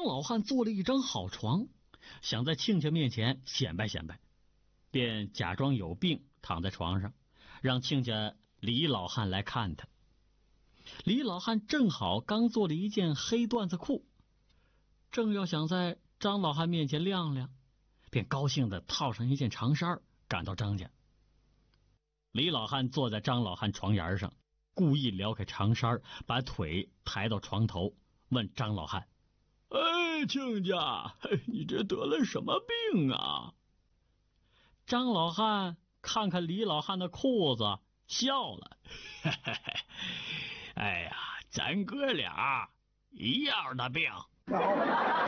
老汉做了一张好床，想在亲家面前显摆显摆，便假装有病躺在床上，让亲家李老汉来看他。李老汉正好刚做了一件黑缎子裤，正要想在张老汉面前晾晾，便高兴地套上一件长衫赶到张家。李老汉坐在张老汉床沿上，故意撩开长衫，把腿抬到床头，问张老汉：哎，亲家，你这得了什么病啊？张老汉看看李老汉的裤子，笑了。哎呀，咱哥俩一样的病。